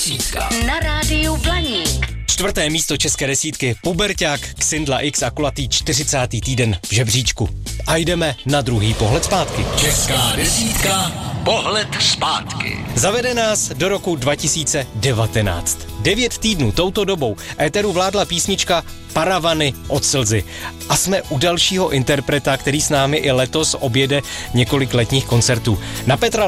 desítka. Na rádiu Blaník. 4. místo české desítky, puberťák, Xindla X a kulatý 40. týden v žebříčku. A jdeme na druhý pohled zpátky. Česká desítka, pohled zpátky. Zavede nás do roku 2019. 9 týdnů touto dobou éteru vládla písnička Paravany od slzy. A jsme u dalšího interpreta, který s námi i letos objede několik letních koncertů. Na Petra